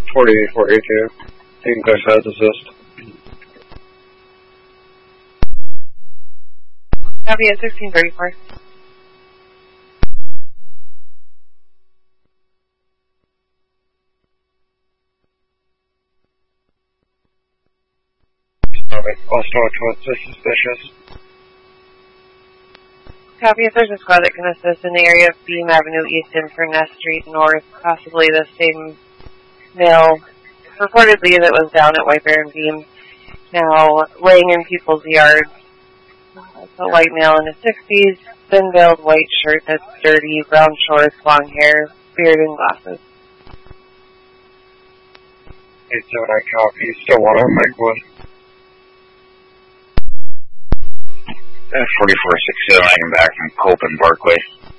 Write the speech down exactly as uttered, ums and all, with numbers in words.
forty-eight forty-two. English has assist. Copy at sixteen thirty-four. Also, what's suspicious? Copy if there's a squad that can assist in the area of Beam Avenue East and Furness Street North, possibly the same male reportedly that was down at White Bear and Beam, now laying in people's yards. It's a white male in his sixties, thin-veiled white shirt that's dirty, brown shorts, long hair, beard, and glasses. eight seven, I copy. You still want on Mike Wood? forty-four sixty-nine back from Cope and Barclay.